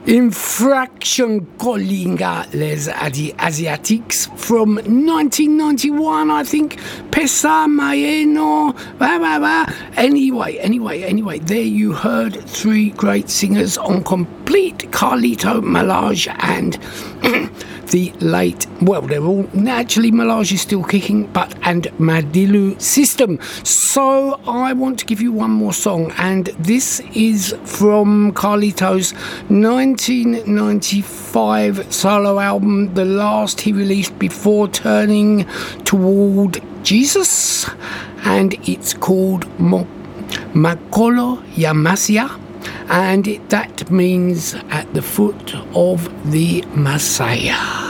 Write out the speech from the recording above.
Infraction Callinga Les Asiatiques from 1991, I think. Pesa Maeno. Anyway, there you heard three great singers on complete Carlito Melage and the late, well, they're all, naturally Melage is still kicking, and Madilu System. So I want to give you one more song, and this is from Carlito's 1995 solo album, the last he released before turning toward Jesus, and it's called Makolo Yamasia, and that means at the foot of the Messiah.